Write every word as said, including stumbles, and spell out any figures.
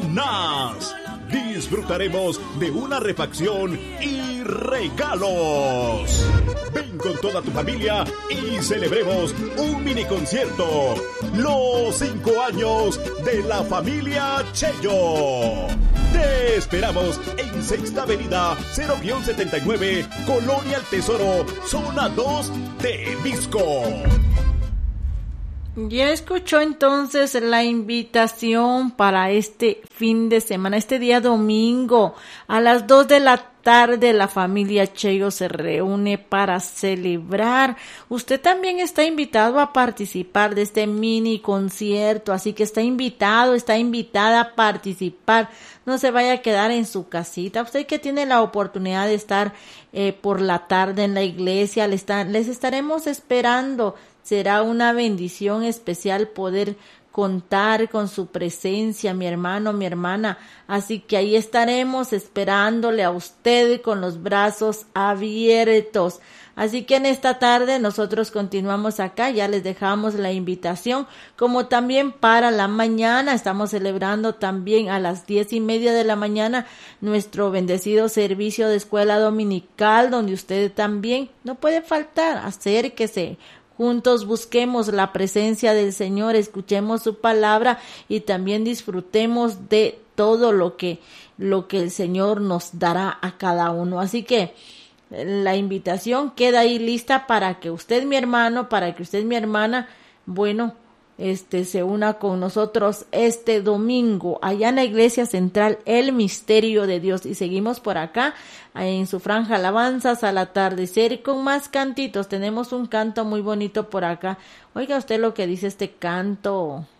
más. Disfrutaremos de una refacción y regalos. Ven con toda tu familia y celebremos un mini concierto. Los cinco años de la familia Chello. Te esperamos en Sexta Avenida cero setenta y nueve, Colonia El Tesoro, Zona dos de Visco. Ya escuchó entonces la invitación para este fin de semana, este día domingo, a las dos de la tarde la familia Chello se reúne para celebrar. Usted también está invitado a participar de este mini concierto, así que está invitado, está invitada a participar. No se vaya a quedar en su casita. Usted que tiene la oportunidad de estar eh, por la tarde en la iglesia, les, está, les estaremos esperando. Será una bendición especial poder contar con su presencia, mi hermano, mi hermana. Así que ahí estaremos esperándole a usted con los brazos abiertos. Así que en esta tarde nosotros continuamos acá, ya les dejamos la invitación, como también para la mañana. Estamos celebrando también a las diez y media de la mañana nuestro bendecido servicio de escuela dominical, donde usted también no puede faltar. Acérquese. Juntos busquemos la presencia del Señor, escuchemos su palabra y también disfrutemos de todo lo que, lo que el Señor nos dará a cada uno. Así que la invitación queda ahí lista para que usted, mi hermano, para que usted, mi hermana, bueno, este, se una con nosotros este domingo allá en la Iglesia Central El Misterio de Dios. Y seguimos por acá en su franja alabanzas al atardecer y con más cantitos. Tenemos un canto muy bonito por acá. Oiga usted lo que dice este canto.